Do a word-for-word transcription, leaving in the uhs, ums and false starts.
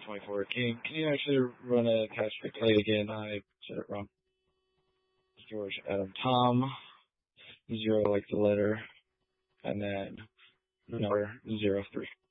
twenty-four. Can you, can you actually run a cash play again? I said it wrong. George, Adam, Tom, zero like the letter, and then number zero three.